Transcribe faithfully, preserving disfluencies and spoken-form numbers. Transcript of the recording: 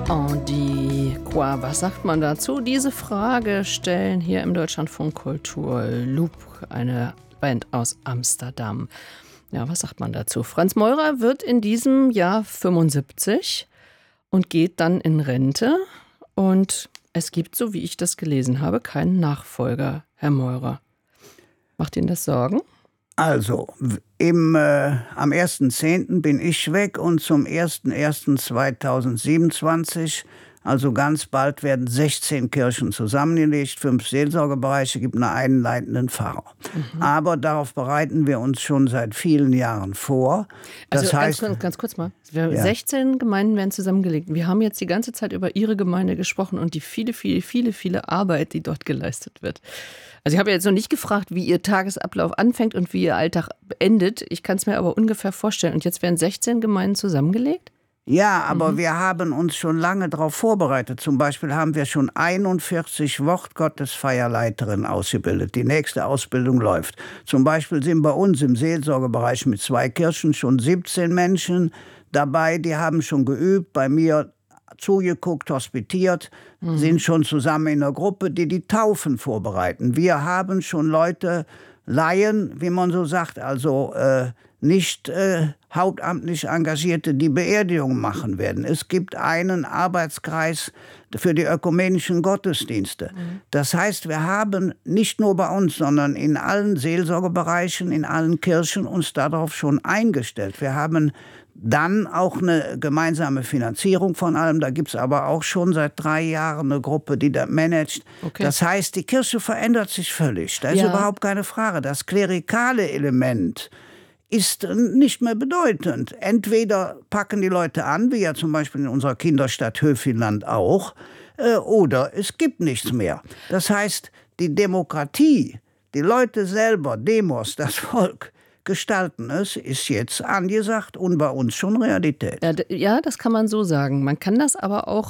On dit quoi? Was sagt man dazu? Diese Frage stellen hier im Deutschlandfunk Kultur Loop, eine Band aus Amsterdam. Ja, was sagt man dazu? Franz Meurer wird in diesem Jahr fünfundsiebzig und geht dann in Rente. Und es gibt, so wie ich das gelesen habe, keinen Nachfolger, Herr Meurer. Macht Ihnen das Sorgen? Also, im, äh, am ersten zehnten bin ich weg und zum ersten ersten zweitausendsiebenundzwanzig, also ganz bald, werden sechzehn Kirchen zusammengelegt, fünf Seelsorgebereiche, gibt nur einen leitenden Pfarrer. Mhm. Aber darauf bereiten wir uns schon seit vielen Jahren vor. Das also heißt, ganz, ganz kurz mal, wir, ja. sechzehn Gemeinden werden zusammengelegt. Wir haben jetzt die ganze Zeit über Ihre Gemeinde gesprochen und die viele, viele, viele, viele Arbeit, die dort geleistet wird. Also ich habe jetzt noch nicht gefragt, wie Ihr Tagesablauf anfängt und wie Ihr Alltag endet. Ich kann es mir aber ungefähr vorstellen. Und jetzt werden sechzehn Gemeinden zusammengelegt? Ja, aber mhm. wir haben uns schon lange darauf vorbereitet. Zum Beispiel haben wir schon einundvierzig Wortgottesfeierleiterinnen ausgebildet. Die nächste Ausbildung läuft. Zum Beispiel sind bei uns im Seelsorgebereich mit zwei Kirchen schon siebzehn Menschen dabei. Die haben schon geübt, bei mir zugeguckt, hospitiert, mhm. sind schon zusammen in einer Gruppe, die die Taufen vorbereiten. Wir haben schon Leute, Laien, wie man so sagt, also äh, nicht äh, hauptamtlich Engagierte, die Beerdigung machen werden. Es gibt einen Arbeitskreis für die ökumenischen Gottesdienste. Mhm. Das heißt, wir haben nicht nur bei uns, sondern in allen Seelsorgebereichen, in allen Kirchen uns darauf schon eingestellt. Wir haben dann auch eine gemeinsame Finanzierung von allem. Da gibt es aber auch schon seit drei Jahren eine Gruppe, die das managt. Okay. Das heißt, die Kirche verändert sich völlig. Da ist ja. überhaupt keine Frage. Das klerikale Element ist nicht mehr bedeutend. Entweder packen die Leute an, wie ja zum Beispiel in unserer Kinderstadt Höfinland auch, äh, oder es gibt nichts mehr. Das heißt, die Demokratie, die Leute selber, Demos, das Volk, gestalten es, ist jetzt angesagt und bei uns schon Realität. Ja, das kann man so sagen. Man kann das aber auch